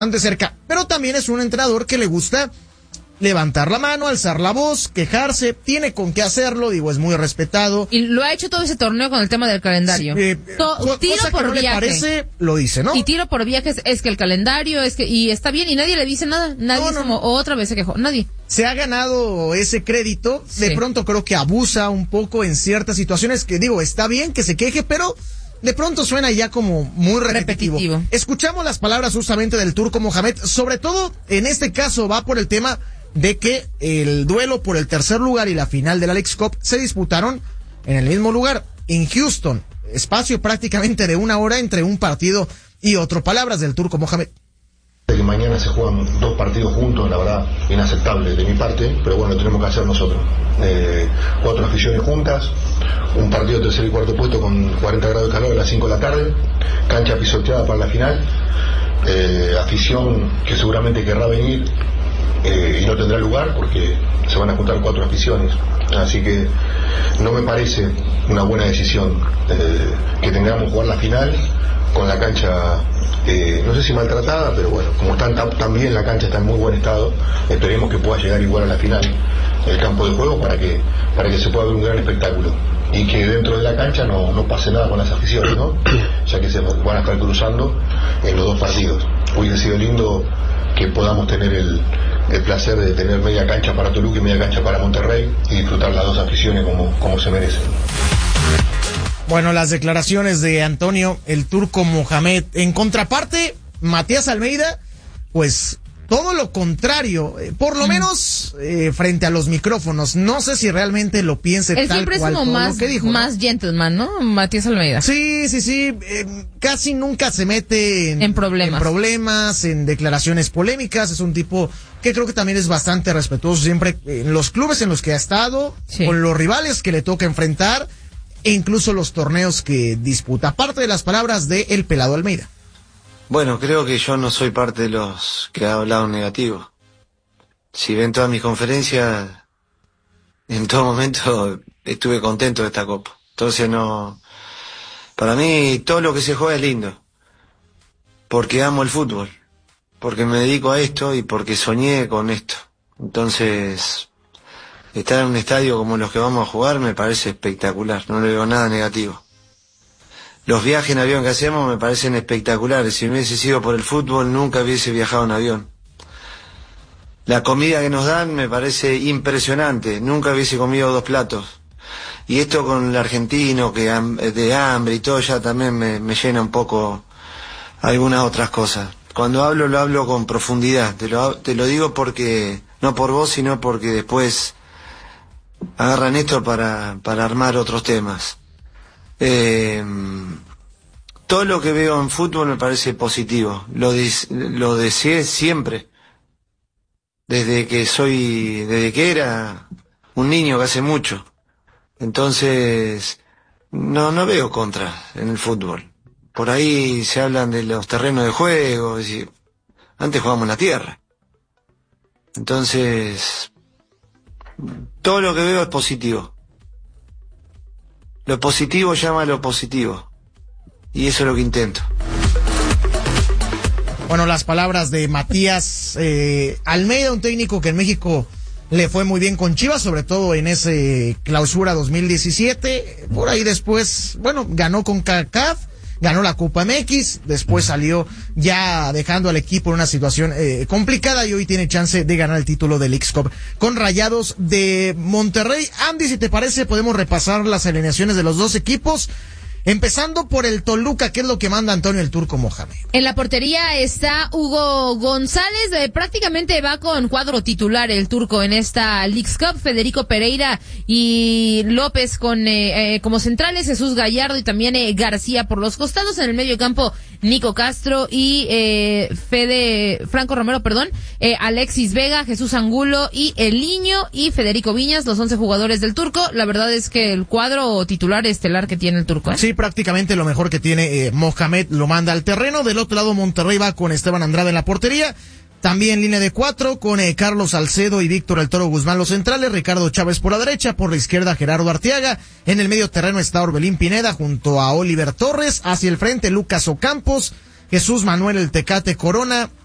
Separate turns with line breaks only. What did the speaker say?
bastante cerca, pero también es un entrenador que le gusta levantar la mano, alzar la voz, quejarse, tiene con qué hacerlo, digo, es muy respetado.
Y lo ha hecho todo ese torneo con el tema del calendario.
Tiro por no viaje. Le parece, lo dice, ¿no?
Y tiro por viajes, es que el calendario, y está bien, y nadie le dice nada, nadie como otra vez se quejó, nadie.
Se ha ganado ese crédito, de pronto creo que abusa un poco en ciertas situaciones que digo, está bien que se queje, pero de pronto suena ya como muy repetitivo. Escuchamos las palabras justamente del Turco Mohamed, sobre todo en este caso va por el tema de que el duelo por el tercer lugar y la final de la Leagues Cup se disputaron en el mismo lugar, en Houston, espacio prácticamente de 1 hora entre un partido y otro. Palabras del Turco Mohamed.
Que mañana se juegan 2 partidos juntos, la verdad, inaceptable de mi parte, pero bueno, lo tenemos que hacer nosotros. 4 aficiones juntas, un partido de tercer y cuarto puesto con 40 grados de calor a las 5 de la tarde, cancha pisoteada para la final, afición que seguramente querrá venir y no tendrá lugar porque se van a juntar 4 aficiones, así que no me parece una buena decisión que tengamos que jugar la final con la cancha no sé si maltratada, pero bueno, como tan bien la cancha está en muy buen estado, esperemos que pueda llegar igual a la final el campo de juego para que se pueda ver un gran espectáculo y que dentro de la cancha no pase nada con las aficiones, ¿no? Ya que se van a estar cruzando en los 2 partidos. Hubiese sido lindo que podamos tener el placer de tener media cancha para Toluca y media cancha para Monterrey y disfrutar las 2 aficiones como se merecen.
Bueno, las declaraciones de Antonio el Turco Mohamed. En contraparte, Matías Almeida, pues todo lo contrario, por lo menos frente a los micrófonos. No sé si realmente lo piense
él
tal cual
es como
todo lo que dijo.
Más gentleman, ¿no? Matías Almeida.
Sí. Casi nunca se mete en problemas, en declaraciones polémicas. Es un tipo que creo que también es bastante respetuoso siempre en los clubes en los que ha estado, con los rivales que le toca enfrentar e incluso los torneos que disputa. Aparte de las palabras de El Pelado Almeida.
Bueno, creo que yo no soy parte de los que ha hablado negativo. Si ven todas mis conferencias, en todo momento estuve contento de esta copa. Entonces para mí todo lo que se juega es lindo. Porque amo el fútbol. Porque me dedico a esto y porque soñé con esto. Entonces, estar en un estadio como los que vamos a jugar me parece espectacular. No le veo nada negativo. Los viajes en avión que hacemos me parecen espectaculares. Si no hubiese sido por el fútbol, nunca hubiese viajado en avión. La comida que nos dan me parece impresionante. Nunca hubiese comido 2 platos. Y esto con el argentino, que de hambre y todo, ya también me llena un poco algunas otras cosas. Cuando hablo, lo hablo con profundidad. Te lo digo porque, no por vos, sino porque después agarran esto para armar otros temas. Todo lo que veo en fútbol me parece positivo. Lo deseé siempre. Desde que era un niño, que hace mucho. Entonces, no veo contra en el fútbol. Por ahí se hablan de los terrenos de juego. Es decir, antes jugábamos en la tierra. Entonces, todo lo que veo es positivo. Lo positivo llama a lo positivo. Y eso es lo que intento.
Bueno, las palabras de Matías Almeida, un técnico que en México le fue muy bien con Chivas, sobre todo en ese clausura 2017. Por ahí después, bueno, ganó con CONCACAF, ganó la Copa MX, después salió ya dejando al equipo en una situación complicada y hoy tiene chance de ganar el título de Leagues Cup con Rayados de Monterrey. Andy, si te parece, podemos repasar las alineaciones de los 2 equipos. Empezando por el Toluca, ¿qué es lo que manda Antonio el Turco Mohamed?
En la portería está Hugo González, prácticamente va con cuadro titular el Turco en esta Leagues Cup. Federico Pereira y López como centrales, Jesús Gallardo y también García por los costados. En el medio campo, Nico Castro y Franco Romero, Alexis Vega, Jesús Angulo y El Niño y Federico Viñas, los 11 jugadores del Turco. La verdad es que el cuadro titular estelar que tiene el Turco,
Sí, prácticamente lo mejor que tiene Mohamed lo manda al terreno. Del otro lado, Monterrey va con Esteban Andrade en la portería. También línea de 4 con Carlos Salcedo y Víctor El Toro Guzmán los centrales. Ricardo Chávez por la derecha, por la izquierda Gerardo Arteaga. En el medio terreno está Orbelín Pineda junto a Oliver Torres. Hacia el frente Lucas Ocampos, Jesús Manuel El Tecate Corona,